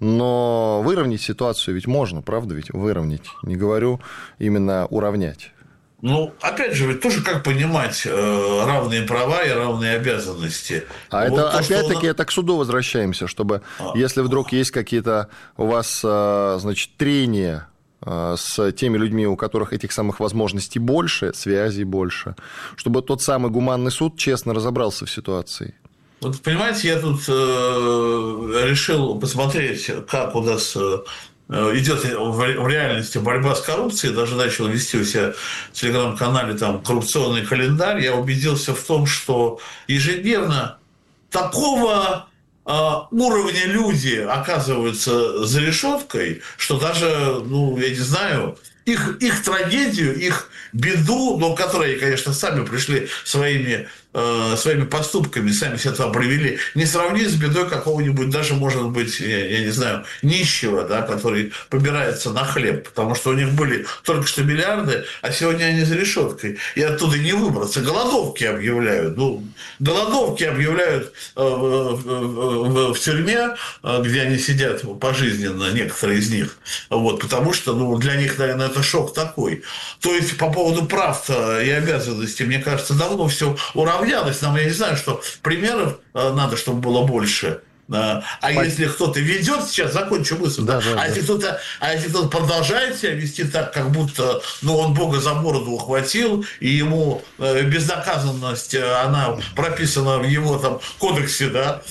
но выровнять ситуацию ведь можно, правда ведь? Выровнять, не говорю именно уравнять. Ну, опять же, ведь тоже как понимать э, равные права и равные обязанности. А вот это, то, опять-таки, он... это к суду возвращаемся, чтобы, а. если вдруг есть какие-то у вас, значит, трения с теми людьми, у которых этих самых возможностей больше, связей больше, чтобы тот самый гуманный суд честно разобрался в ситуации. Вот, понимаете, я тут э, решил посмотреть, как у нас... Э, идет в реальности борьба с коррупцией, даже начал вести у себя в телеграм-канале там коррупционный календарь, я убедился в том, что ежедневно такого уровня люди оказываются за решеткой, что даже, ну, я не знаю, их, их трагедию, их беду, но которые, конечно, сами пришли своими, э, своими поступками, сами себя туда привели, не сравнить с бедой какого-нибудь, даже, может быть, я, я не знаю, нищего, да, который побирается на хлеб, потому что у них были только что миллиарды, а сегодня они за решеткой, и оттуда не выбраться. Голодовки объявляют, ну, голодовки объявляют э, в, в, в тюрьме, где они сидят пожизненно, некоторые из них, вот, потому что, ну, для них, наверное, это шок такой. То есть, по поводу прав и обязанностей, мне кажется, давно все уравнялось. Нам, я не знаю, что примеров надо, чтобы было больше. А По... если кто-то ведет, сейчас закончу мысль, да, да, а, да. Если кто-то, а если кто-то продолжает себя вести так, как будто, ну, он Бога за бороду ухватил, и ему безнаказанность, она прописана в его там кодексе, да,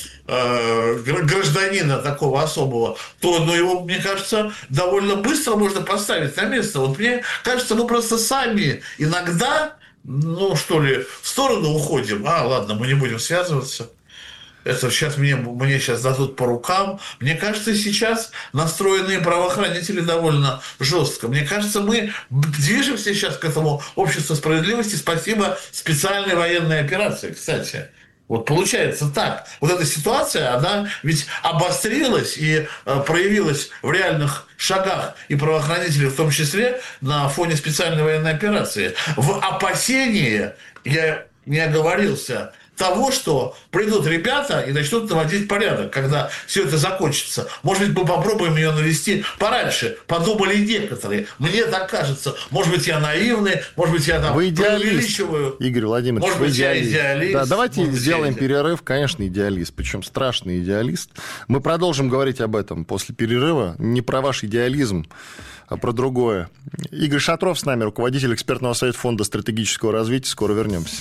гражданина такого особого, то, ну, его, мне кажется, довольно быстро можно поставить на место. Вот мне кажется, мы просто сами иногда, ну, что ли, в сторону уходим. А, ладно, мы не будем связываться. Это сейчас мне, мне сейчас дадут по рукам. Мне кажется, сейчас настроенные правоохранители довольно жестко. Мне кажется, мы движемся сейчас к этому обществу справедливости. Спасибо специальной военной операции, кстати. Вот получается так. Вот эта ситуация, она ведь обострилась и э, проявилась в реальных шагах и правоохранителей, в том числе на фоне специальной военной операции. В опасении, я не оговорился, того, что придут ребята и начнут наводить порядок, когда все это закончится. Может быть, мы попробуем ее навести пораньше. Подумали некоторые. Мне так кажется. Может быть, я наивный, может быть, я там преувеличиваю. Игорь Владимирович, может быть, идеалист. я идеалист. Да, давайте может, сделаем перерыв. Конечно, идеалист, причем страшный идеалист. Мы продолжим говорить об этом после перерыва. Не про ваш идеализм, а про другое. Игорь Шатров с нами, руководитель экспертного совета Фонда стратегического развития. Скоро вернемся.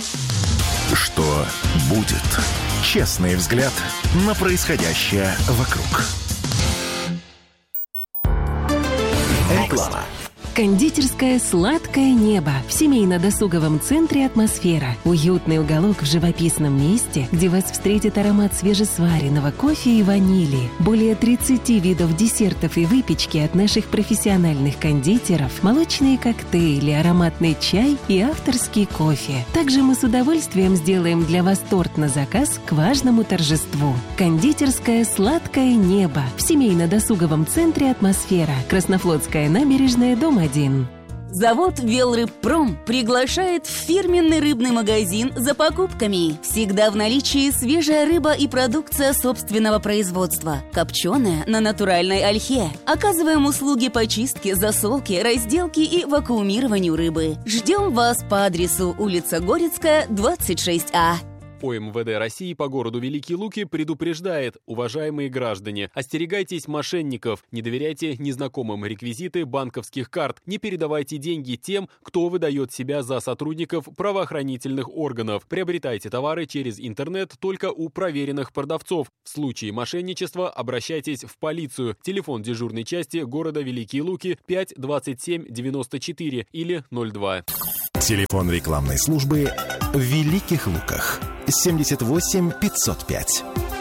Что будет? Честный взгляд на происходящее вокруг. Реклама. Кондитерская «Сладкое небо» в семейно-досуговом центре «Атмосфера». Уютный уголок в живописном месте, где вас встретит аромат свежесваренного кофе и ванили. Более тридцати видов десертов и выпечки от наших профессиональных кондитеров, молочные коктейли, ароматный чай и авторский кофе. Также мы с удовольствием сделаем для вас торт на заказ к важному торжеству. Кондитерская «Сладкое небо» в семейно-досуговом центре «Атмосфера». Краснофлотская набережная, дом один. Завод «Велрыбпром» приглашает в фирменный рыбный магазин за покупками. Всегда в наличии свежая рыба и продукция собственного производства. Копченая на натуральной ольхе. Оказываем услуги по чистке, засолке, разделке и вакуумированию рыбы. Ждем вас по адресу улица Горецкая, двадцать шесть А. ОМВД России по городу Великие Луки предупреждает: уважаемые граждане, остерегайтесь мошенников, не доверяйте незнакомым реквизиты банковских карт, не передавайте деньги тем, кто выдает себя за сотрудников правоохранительных органов. Приобретайте товары через интернет только у проверенных продавцов. В случае мошенничества обращайтесь в полицию. Телефон дежурной части города Великие Луки пять двадцать семь девяносто четыре или ноль два. Телефон рекламной службы в Великих Луках семьдесят восемь пятьсот пять.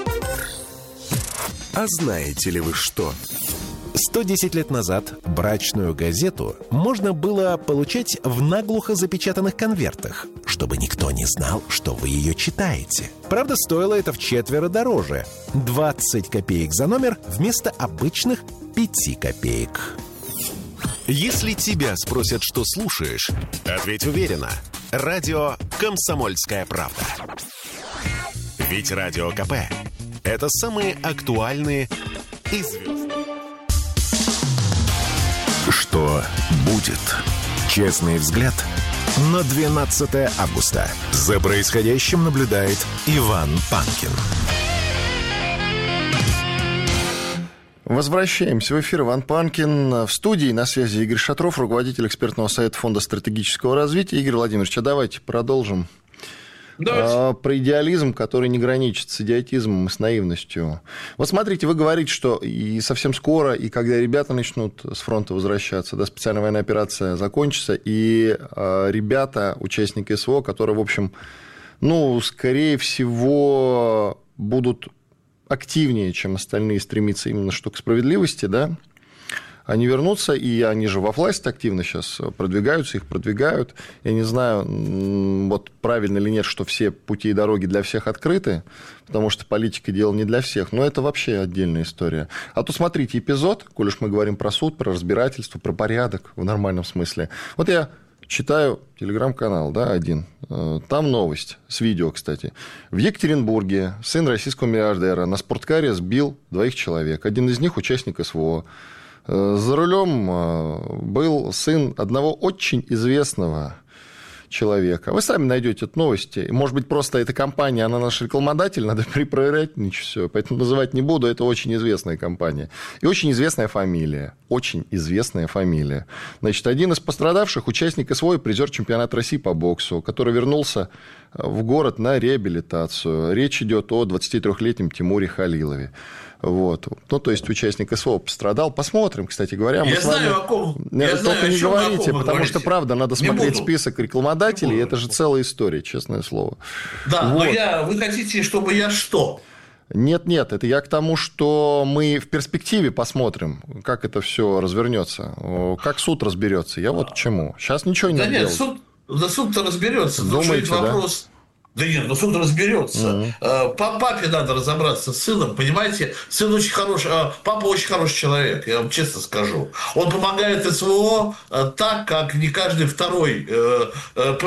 А знаете ли вы что? сто десять лет назад брачную газету можно было получать в наглухо запечатанных конвертах, чтобы никто не знал, что вы ее читаете. Правда, стоило это вчетверо дороже – двадцать копеек за номер вместо обычных пяти копеек. Если тебя спросят, что слушаешь, ответь уверенно. Радио «Комсомольская правда». Ведь Радио КП – это самые актуальные и звездные. Что будет? Честный взгляд на двенадцатое августа. За происходящим наблюдает Иван Панкин. Возвращаемся в эфир. Иван Панкин в студии. На связи Игорь Шатров, руководитель экспертного совета Фонда стратегического развития. Игорь Владимирович, а давайте продолжим. А, про идеализм, который не граничит с идиотизмом и с наивностью. Вот смотрите, вы говорите, что и совсем скоро, и когда ребята начнут с фронта возвращаться, да, специальная военная операция закончится, и а, ребята, участники СВО, которые, в общем, ну, скорее всего, будут активнее, чем остальные, стремиться именно что к справедливости, да, они вернутся, и они же во власть активно сейчас продвигаются, их продвигают. Я не знаю, вот правильно или нет, что все пути и дороги для всех открыты, потому что политика дело не для всех, но это вообще отдельная история. А то смотрите эпизод, коль уж мы говорим про суд, про разбирательство, про порядок в нормальном смысле. Вот я читаю телеграм-канал, да, один. Там новость, с видео, кстати. В Екатеринбурге сын российского миллиардера на спорткаре сбил двоих человек. Один из них участник СВО. За рулем был сын одного очень известного человека. Вы сами найдете эту новость. Может быть, просто эта компания, она наш рекламодатель, надо перепроверять, ничего все. Поэтому называть не буду, это очень известная компания. И очень известная фамилия. Очень известная фамилия. Значит, один из пострадавших, участник СВО и призер чемпионата России по боксу, который вернулся в город на реабилитацию. Речь идет о двадцатитрёхлетнем Тимуре Халилове. Вот. Ну, то есть участник СВО пострадал. Посмотрим, кстати говоря. Мы я с вами... знаю, о ком. Нет, я только знаю, не говорите, потому говорите. что, правда, надо не смотреть буду. список рекламодателей. Это же целая история, честное слово. Да, вот. но я, вы хотите, чтобы я что? Нет, нет, это я к тому, что мы в перспективе посмотрим, как это все развернется, как суд разберется. Я вот к чему. Сейчас ничего не да надо нет, делать. суд, да суд-то разберется. Думаете, да? Вопрос... Да нет, ну суд разберется. Mm-hmm. По папе надо разобраться с сыном, понимаете? Сын очень хороший, папа очень хороший человек, я вам честно скажу. Он помогает СВО так, как не каждый второй, да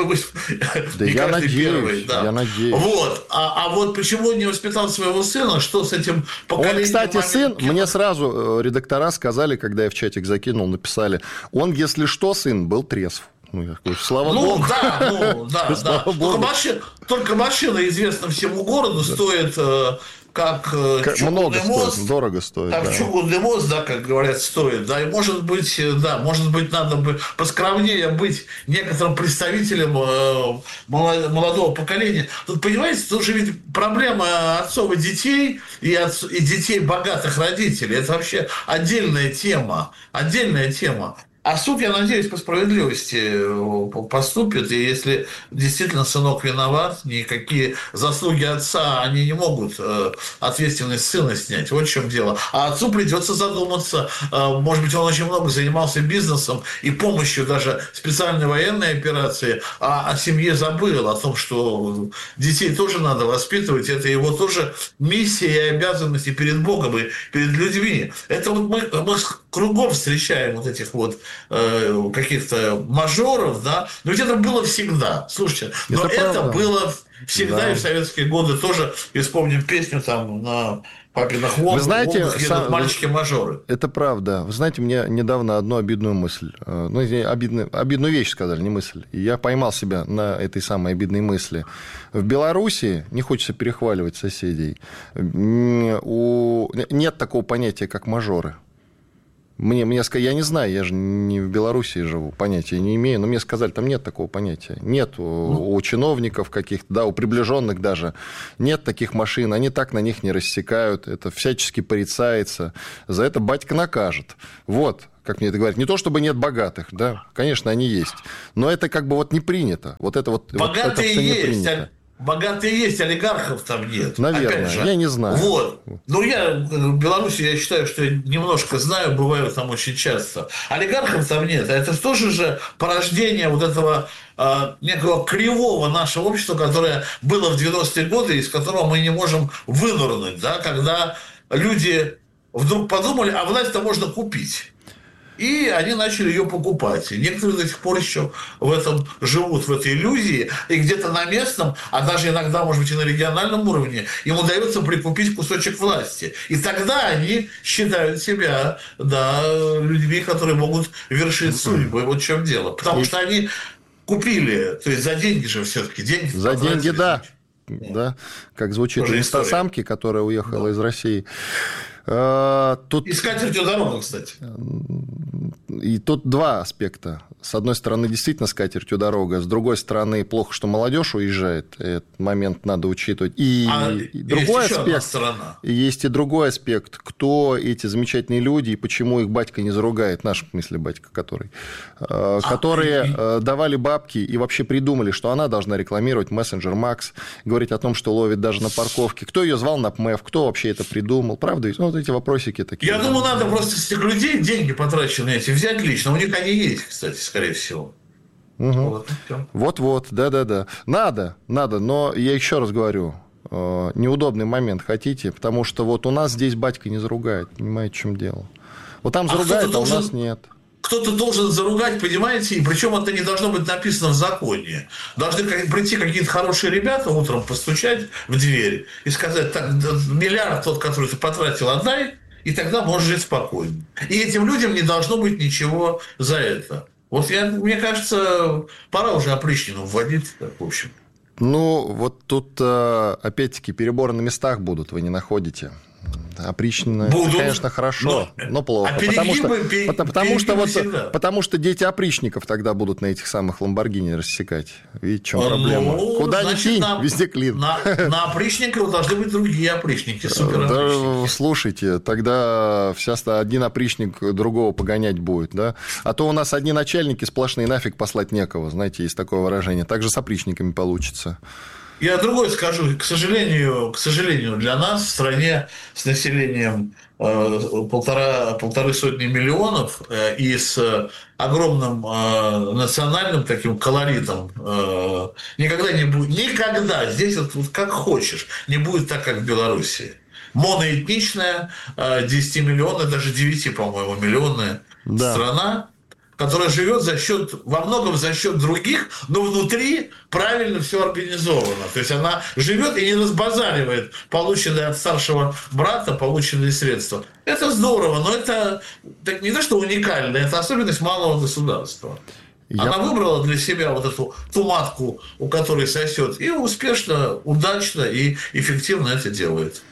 не я каждый надеюсь, первый. Да. Я надеюсь. Вот. А, а вот почему он не воспитал своего сына, что с этим поколением... Он, кстати, момент... сын, мне сразу редактора сказали, когда я в чатик закинул, написали, он, если что, сын, был трезв. Ну, я говорю, слава ну, богу. Да, ну, да, да. Только, машина, только машина известна всему городу, да. Стоит э, как, э, как много мост. Стоит, дорого стоит. Как да. чугунный мост, да, как говорят, стоит. Да, и может быть, да, может быть, надо бы поскромнее быть некоторым представителем э, молодого поколения. Тут, понимаете, тут же ведь проблема отцов и детей, и, отц, и детей богатых родителей. Это вообще отдельная тема. Отдельная тема. А суд, я надеюсь, по справедливости поступит, и если действительно сынок виноват, никакие заслуги отца, они не могут э, ответственность сына снять. Вот в чем дело. А отцу придется задуматься. Э, может быть, он очень много занимался бизнесом и помощью даже специальной военной операции, а о семье забыл, о том, что детей тоже надо воспитывать. Это его тоже миссия и обязанности перед Богом и перед людьми. Это вот мы, мы кругом встречаем вот этих вот каких-то мажоров, да, но ведь это было всегда, слушайте, но это, это было всегда, да. И в советские годы тоже, и вспомним песню там на папиных волнах, вы знаете, едут сам... мальчики-мажоры. Это правда. Вы знаете, мне недавно одну обидную мысль, ну, обидную, обидную вещь сказали, не мысль, и я поймал себя на этой самой обидной мысли. В Беларуси, не хочется перехваливать соседей, у... нет такого понятия, как мажоры. Мне, мне сказали, я не знаю, я же не в Белоруссии живу, понятия не имею, но мне сказали, там нет такого понятия. Нет у, у чиновников каких-то, да, у приближенных даже, нет таких машин, они так на них не рассекают, это всячески порицается, за это батька накажет. Вот, как мне это говорят, не то чтобы нет богатых, да, конечно, они есть, но это как бы вот не принято. Вот это вот, богатые вот это все есть, не принято. Богатые есть, олигархов там нет. Наверное, опять же. Я не знаю. Вот. Ну, я в Беларуси, я считаю, что я немножко знаю, бываю там очень часто. Олигархов там нет. А это тоже же порождение вот этого э, некого кривого нашего общества, которое было в девяностые годы, из которого мы не можем вынырнуть, да, когда люди вдруг подумали, а власть-то можно купить. И они начали ее покупать. И некоторые до сих пор еще в этом живут, в этой иллюзии. И где-то на местном, а даже иногда, может быть, и на региональном уровне, им удается прикупить кусочек власти. И тогда они считают себя, да, людьми, которые могут вершить судьбы. Вот в чем дело. Потому что они купили, то есть за деньги же все-таки. Деньги за деньги, да. Да. Как звучит у инстасамки, которая уехала да. из России. Тут... И с катертью дорога, кстати. И тут два аспекта. С одной стороны, действительно, с катертью дорога. С другой стороны, плохо, что молодежь уезжает. Этот момент надо учитывать. И, а и другой аспект. Есть и другой аспект. Кто эти замечательные люди и почему их батька не заругает, наш, в смысле, батька, который, а, которые и... давали бабки и вообще придумали, что она должна рекламировать мессенджер Макс, говорить о том, что ловит даже на парковке. Кто ее звал на ПМЭФ, кто вообще это придумал. Правда? Ну, вот эти вопросики такие. Я да. думаю, надо просто с этих людей деньги потраченные эти взять лично. У них они есть, кстати, скорее всего. Угу. Вот-вот, да-да-да. Надо, надо, но я еще раз говорю, неудобный момент хотите, потому что вот у нас здесь батька не заругает, понимаете, в чем дело. Вот там заругает, а, а у должен... нас нет. Кто-то должен заругать, понимаете, и причем это не должно быть написано в законе. Должны прийти какие-то хорошие ребята утром, постучать в дверь и сказать, так, миллиард тот, который ты потратил, отдай, и тогда можешь жить спокойно. И этим людям не должно быть ничего за это. Вот я, мне кажется, пора уже опричнину вводить, так, в общем. Ну, вот тут, опять-таки, переборы на местах будут, вы не находите. Опричнина, конечно, хорошо, но, но плохо. А потому что, пере, потому, что вот, потому что дети опричников тогда будут на этих самых Ламборгини рассекать. Видите, в чем проблема? Ну, куда значит, ни кинь, на, везде клин. На, на опричников должны быть другие опричники, супер да, слушайте, тогда вся, один опричник другого погонять будет, да? А то у нас одни начальники сплошные, нафиг послать некого, знаете, есть такое выражение. Так же с опричниками получится. Я другое скажу. К сожалению, к сожалению, для нас в стране с населением э, полтора, полторы сотни миллионов э, и с огромным э, национальным таким колоритом э, никогда не будет, никогда здесь вот, вот как хочешь, не будет так, как в Беларуси. Моноэтничная, э, десятимиллионная, даже девяти, по-моему, миллионная да. страна, которая живет за счет, во многом за счет других, но внутри правильно все организовано. То есть она живет и не разбазаривает полученные от старшего брата полученные средства. Это здорово, но это так, не то, что уникально, это особенность малого государства. Я... Она выбрала для себя вот эту ту матку, у которой сосет, и успешно, удачно и эффективно это делает.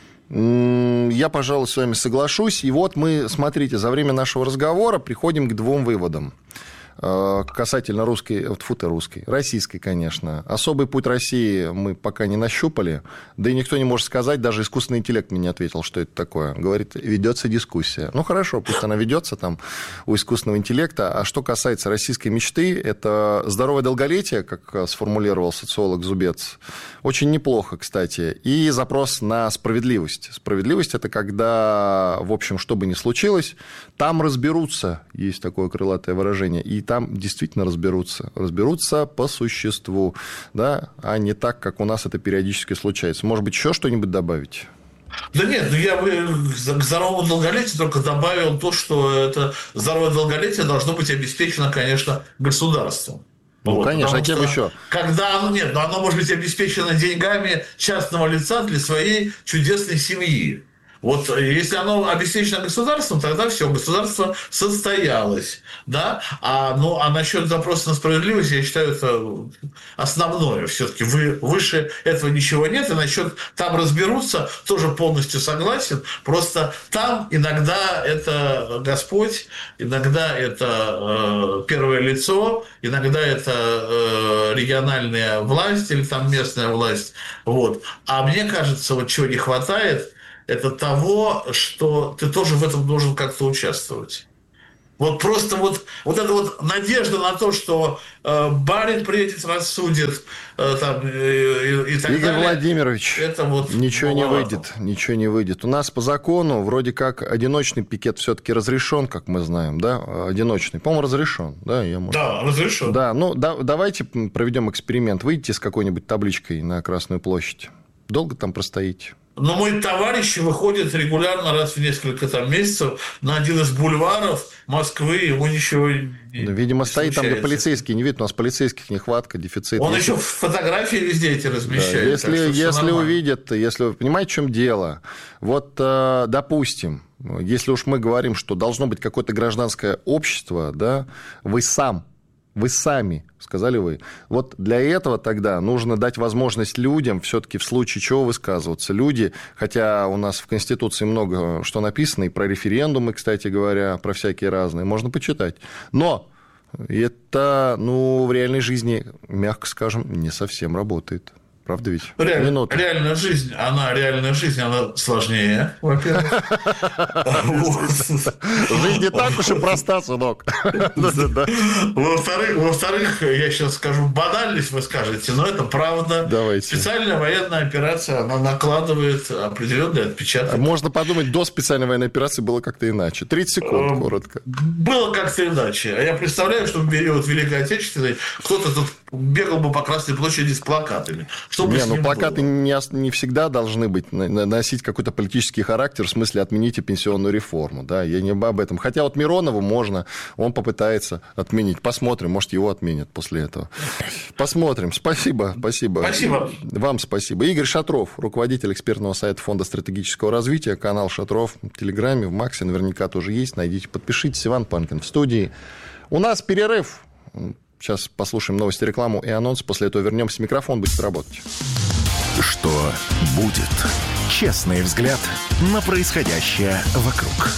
Я, пожалуй, с вами соглашусь. И вот мы, смотрите, за время нашего разговора приходим к двум выводам. Касательно русской, фу ты русской, российской, конечно. Особый путь России мы пока не нащупали, да и никто не может сказать, даже искусственный интеллект мне не ответил, что это такое. Говорит, ведется дискуссия. Ну, хорошо, пусть она ведется там у искусственного интеллекта. А что касается российской мечты, это здоровое долголетие, как сформулировал социолог Зубец, очень неплохо, кстати. И запрос на справедливость. Справедливость – это когда, в общем, что бы ни случилось, там разберутся, есть такое крылатое выражение, и там действительно разберутся. Разберутся по существу, да, а не так, как у нас это периодически случается. Может быть, еще что-нибудь добавить? Да нет, ну я бы к здоровому долголетию только добавил то, что это здоровое долголетие должно быть обеспечено, конечно, государством. Ну, вот, конечно, а кем еще? Когда оно, нет, но оно может быть обеспечено деньгами частного лица для своей чудесной семьи. Вот если оно обеспечено государством, тогда все, государство состоялось, да, а, ну, а насчет запроса на справедливость, я считаю, это основное все-таки, Вы, выше этого ничего нет, и насчет там разберутся, тоже полностью согласен, просто там иногда это Господь, иногда это э, первое лицо, иногда это э, региональная власть или там местная власть, вот, а мне кажется, вот чего не хватает, это того, что ты тоже в этом должен как-то участвовать. Вот просто вот, вот эта вот надежда на то, что э, барин приедет, рассудит, э, там, э, и, и так Игорь далее. Владимирович, это вот ничего не маловато. выйдет, ничего не выйдет. У нас по закону вроде как одиночный пикет все-таки разрешен, как мы знаем, да, одиночный, по-моему, разрешен, да, я может... Да, разрешен. Да, ну да, давайте проведем эксперимент, выйдите с какой-нибудь табличкой на Красную площадь, долго там простоите? Но мой товарищ выходит регулярно раз в несколько там, месяцев на один из бульваров Москвы, ему ничего не да, видимо, не стоит случается. там, где полицейские не видят, у нас полицейских нехватка, дефицит. Он если... еще фотографии везде эти размещает. Да, если если увидят, если вы понимаете, в чем дело, вот, допустим, если уж мы говорим, что должно быть какое-то гражданское общество, да, вы сам Вы сами, сказали вы. Вот для этого тогда нужно дать возможность людям все-таки в случае чего высказываться. Люди, хотя у нас в Конституции много что написано, и про референдумы, кстати говоря, про всякие разные, можно почитать. Но это, ну, в реальной жизни, мягко скажем, не совсем работает. Правда ведь? Реаль, реальная жизнь, она, реальная жизнь, она сложнее, во-первых. Жизнь не так уж и проста, сынок. Во-вторых, я сейчас скажу банальность, вы скажете, но это правда. Специальная военная операция, она накладывает определенный отпечаток. Можно подумать, до специальной военной операции было как-то иначе. тридцать секунд, коротко. Было как-то иначе. А я представляю, что в период Великой Отечественной кто-то тут бегал бы по Красной площади с плакатами. Не, ну плакаты не, не всегда должны быть, носить какой-то политический характер, в смысле отмените пенсионную реформу, да, я не об этом. Хотя вот Миронову можно, он попытается отменить. Посмотрим, может, его отменят после этого. Посмотрим. Спасибо, спасибо. Спасибо. Вам спасибо. Игорь Шатров, руководитель экспертного сайта Фонда стратегического развития, канал Шатров в Телеграме, в Максе наверняка тоже есть, найдите, подпишитесь. Иван Панкин в студии. У нас перерыв. Сейчас послушаем новости, рекламу и анонс. После этого вернемся. Микрофон будет работать. Что будет? Честный взгляд на происходящее вокруг.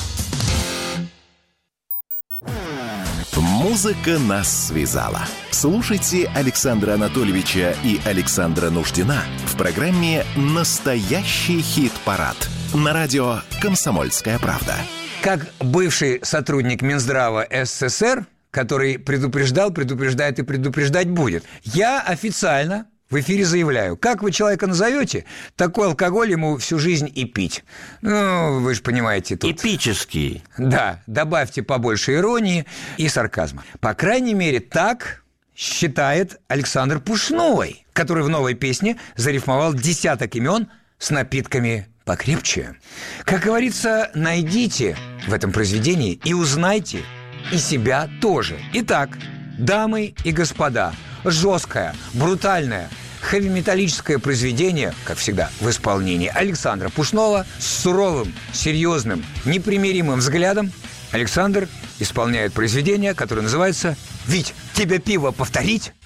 Музыка нас связала. Слушайте Александра Анатольевича и Александра Нуждина в программе «Настоящий хит-парад» на радио «Комсомольская правда». Как бывший сотрудник Минздрава СССР, который предупреждал, предупреждает и предупреждать будет. Я официально в эфире заявляю, как вы человека назовете, такой алкоголь ему всю жизнь и пить. Ну, вы же понимаете тут. Эпический. Да, добавьте побольше иронии и сарказма. По крайней мере, так считает Александр Пушной, который в новой песне зарифмовал десяток имен с напитками покрепче. Как говорится, найдите в этом произведении и узнайте, и себя тоже. Итак, дамы и господа, жесткое, брутальное, хэви-металлическое произведение, как всегда, в исполнении Александра Пушного с суровым, серьезным, непримиримым взглядом. Александр исполняет произведение, которое называется «Вить, тебе пиво повторить?»